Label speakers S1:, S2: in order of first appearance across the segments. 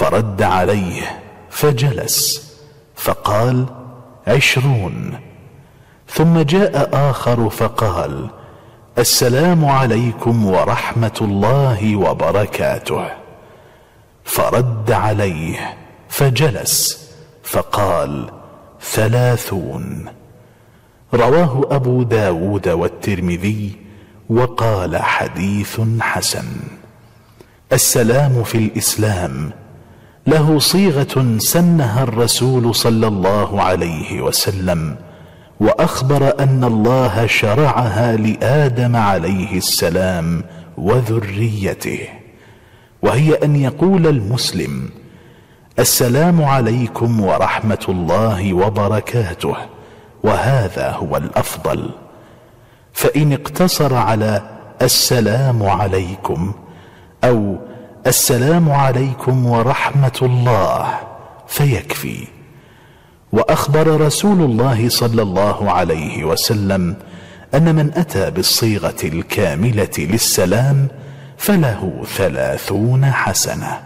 S1: فرد عليه فجلس فقال: 20. ثم جاء آخر فقال: السلام عليكم ورحمة الله وبركاته. فرد عليه فجلس فقال: 30. رواه أبو داود والترمذي وقال: حديث حسن. السلام في الإسلام له صيغة سنها الرسول صلى الله عليه وسلم، وأخبر أن الله شرعها لآدم عليه السلام وذريته، وهي أن يقول المسلم: السلام عليكم ورحمة الله وبركاته، وهذا هو الأفضل. فإن اقتصر على السلام عليكم أو السلام عليكم ورحمة الله فيكفي. وأخبر رسول الله صلى الله عليه وسلم أن من أتى بالصيغة الكاملة للسلام فله 30 حسنة.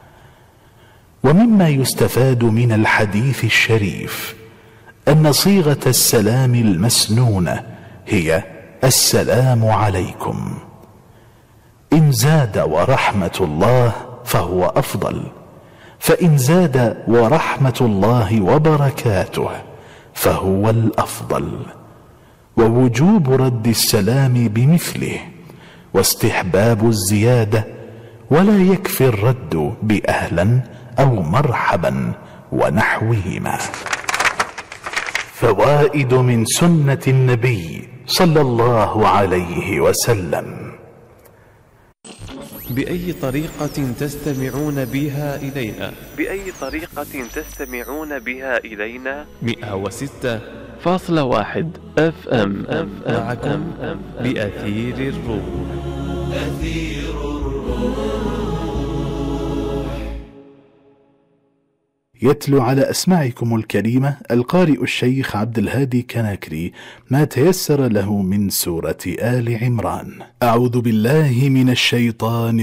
S1: ومما يستفاد من الحديث الشريف أن صيغة السلام المسنونة هي السلام عليكم. إن زاد ورحمة الله فهو أفضل، فإن زاد ورحمة الله وبركاته فهو الأفضل. ووجوب رد السلام بمثله، واستحباب الزيادة، ولا يكفي الرد بأهلا أو مرحبا ونحوهما. فوائد من سنة النبي صلى الله عليه وسلم.
S2: بأي طريقة تستمعون بها إلينا؟ 106.1 FM معكم بأثير الروح.
S1: يتلو على أسماعكم الكريمة القارئ الشيخ عبد الهادي كناكري ما تيسر له من سورة آل عمران. أعوذ بالله من الشيطان